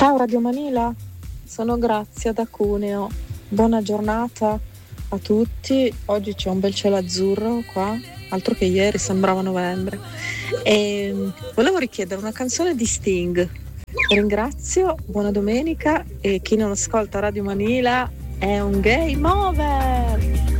Ciao Radio Manila, sono Grazia da Cuneo. Buona giornata a tutti. Oggi c'è un bel cielo azzurro qua, altro che ieri, sembrava novembre. E volevo richiedere una canzone di Sting. Ringrazio, buona domenica, e chi non ascolta Radio Manila è un game over.